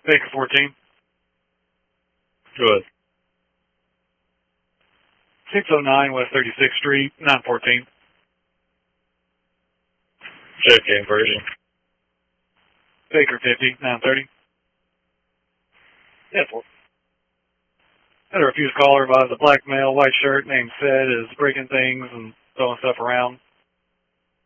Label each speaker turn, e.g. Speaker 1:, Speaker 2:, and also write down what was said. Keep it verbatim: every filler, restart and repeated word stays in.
Speaker 1: Baker fourteen.
Speaker 2: Go ahead.
Speaker 1: six oh nine West thirty-sixth Street, nine fourteen.
Speaker 2: J F K inversion.
Speaker 1: Baker fifty, nine thirty.
Speaker 2: Yeah, four.
Speaker 1: Had a refused caller advised a black male, white shirt, named Fed, is breaking things and throwing stuff around.